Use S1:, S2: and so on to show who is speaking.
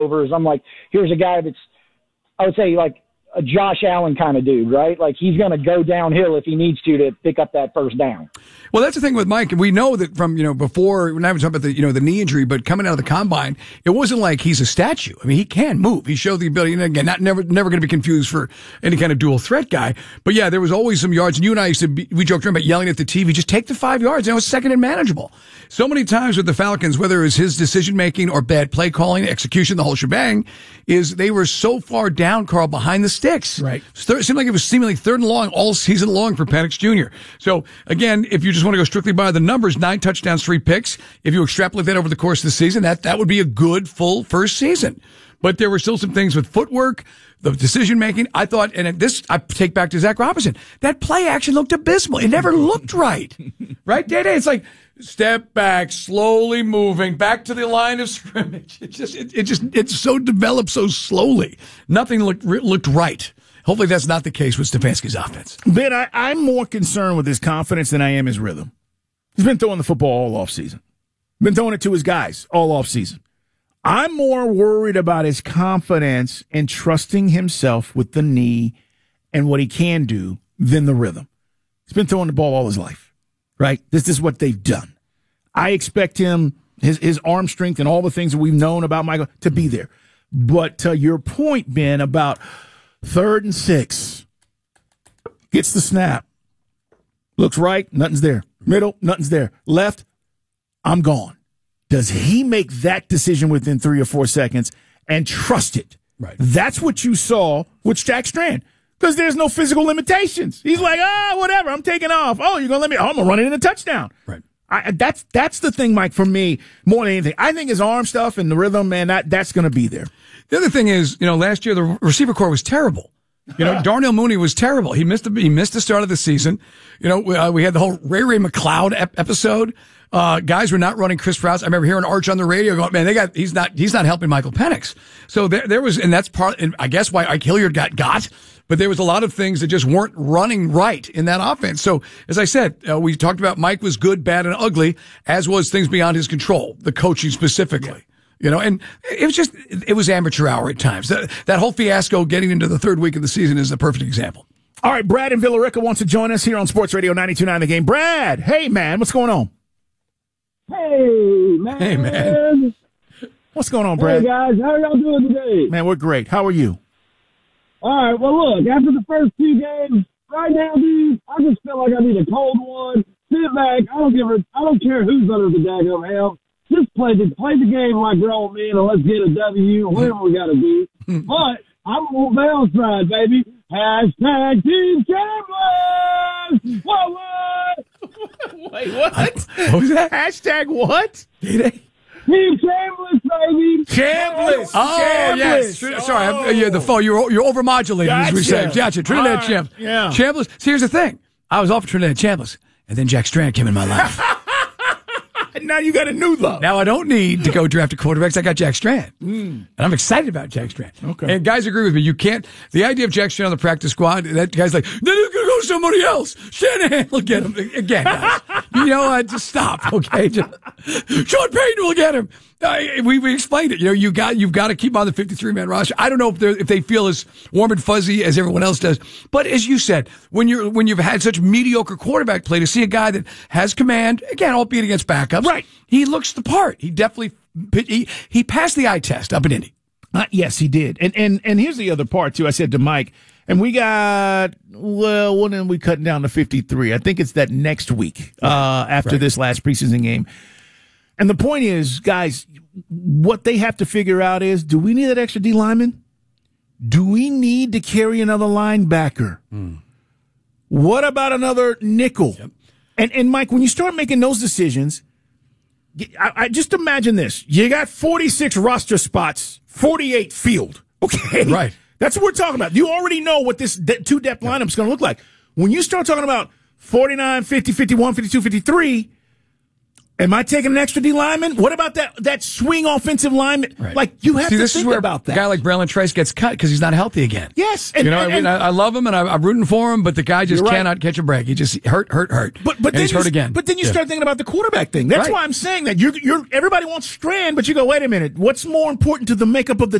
S1: overs. I'm like, here's a guy that's, I would say, like a Josh Allen kind of dude, right? Like he's going to go downhill if he needs to pick up that first down.
S2: Well, that's the thing with Mike. We know that from, before, we're not even talking about the knee injury, but coming out of the combine, it wasn't like he's a statue. I mean, he can move. He showed the ability, and again, never going to be confused for any kind of dual threat guy. But yeah, there was always some yards, and you and I we joked around about yelling at the TV, just take the 5 yards. It was second and manageable. So many times with the Falcons, whether it was his decision making or bad play calling, execution, the whole shebang, is they were so far down, Carl, behind the sticks.
S3: Right.
S2: It seemed like it was seemingly third and long all season long for Penix Jr. So again, if you just want to go strictly by the numbers, 9 touchdowns, 3 picks, if you extrapolate that over the course of the season, that would be a good full first season. But there were still some things with footwork, the decision making. I thought, and this I take back to Zach Robinson, that play action looked abysmal. It never looked right. Right, Day-Day? It's like step back, slowly moving back to the line of scrimmage. It's so developed so slowly. Nothing looked right. Hopefully that's not the case with Stefanski's offense.
S3: Ben, I'm more concerned with his confidence than I am his rhythm. He's been throwing the football all offseason. Been throwing it to his guys all offseason. I'm more worried about his confidence and trusting himself with the knee and what he can do than the rhythm. He's been throwing the ball all his life, right? This is what they've done. I expect him, his arm strength and all the things that we've known about Michael to be there. But to your point, Ben, about 3rd and 6, gets the snap, looks right, nothing's there. Middle, nothing's there. Left, I'm gone. Does he make that decision within 3 or 4 seconds and trust it?
S2: Right.
S3: That's what you saw with Jack Strand, because there's no physical limitations. He's like, whatever, I'm taking off. Oh, you're going to let me? Oh, I'm going to run it in a touchdown.
S2: Right.
S3: That's the thing, Mike, for me, more than anything. I think his arm stuff and the rhythm, man, that's going to be there.
S2: The other thing is, last year the receiver corps was terrible. Darnell Mooney was terrible. He missed the start of the season. We had the whole Ray McLeod episode. Guys were not running Chris routes. I remember hearing Arch on the radio going, man, he's not helping Michael Penix. So there was, and that's and I guess why Ike Hilliard got, but there was a lot of things that just weren't running right in that offense. So as I said, we talked about Mike was good, bad, and ugly, as was things beyond his control, the coaching specifically. And it was amateur hour at times. That whole fiasco getting into the 3rd week of the season is a perfect example.
S3: All right, Brad in Villa Rica wants to join us here on Sports Radio 92.9 The Game. Brad, hey, man, what's going on?
S1: Hey, man.
S2: Hey, man.
S3: What's going on, Brad?
S1: Hey, guys. How are y'all doing today?
S3: Man, we're great. How are you?
S1: All right. Well, look, after the first 2 games, right now, dude, I just feel like I need a cold one. Sit back. I don't care who's under the daggum helm. Just play the game like grown men and let's get a W, whatever we got to do. But I'm on Bell's side, baby. Hashtag Team Chambliss! What?
S3: Wait, what?
S2: What was that?
S3: Hashtag what?
S1: Team Chambliss, baby!
S3: Chambliss!
S2: Oh,
S3: Chambliss.
S2: yes. Sorry, the phone. You're overmodulated, as we say.
S3: Gotcha.
S2: Gotcha. Trinidad
S3: Right.
S2: Chambliss.
S3: Yeah.
S2: Chambliss. See, here's the thing. I was off of Trinidad Chambliss, and then Jack Strand came in my life.
S3: Now you got a new love.
S2: Now I don't need to go draft a quarterback. I got Jack Strand. And I'm excited about Jack Strand.
S3: Okay.
S2: And guys agree with me. You can't, the idea of Jack Strand on the practice squad, that guy's like, then he's going to go to somebody else. Shanahan will get him. Again, guys. You know what? Just stop, okay? Sean Payton will get him. We explained it. You've got to keep him on the 53-man roster. I don't know if they feel as warm and fuzzy as everyone else does. But as you said, when you've had such mediocre quarterback play, to see a guy that has command, again, albeit against backups,
S3: right? He
S2: looks the part. He definitely he passed the eye test up in Indy.
S3: Yes, he did. And here's the other part too. I said to Mike, and we got when are we cutting down to 53? I think it's that next week after this last preseason game. And the point is, guys, what they have to figure out is, do we need that extra D lineman? Do we need to carry another linebacker? What about another nickel? Yep. And Mike, when you start making those decisions, I just imagine this. You got 46 roster spots, 48 field. Okay?
S2: Right.
S3: That's what we're talking about. You already know what this 2-depth lineup is going to look like. When you start talking about 49, 50, 51, 52, 53, Am I taking an extra D lineman? What about that swing offensive lineman?
S2: Right.
S3: Like, you have to
S2: this
S3: think
S2: is where
S3: about that.
S2: A guy like Braylon Trace gets cut because he's not healthy again.
S3: Yes.
S2: I love him, and I'm rooting for him, but the guy just cannot catch a break. He just hurt.
S3: But
S2: and he's hurt again.
S3: But then you start thinking about the quarterback thing. That's why I'm saying that. Everybody wants Strand, but you go, wait a minute. What's more important to the makeup of the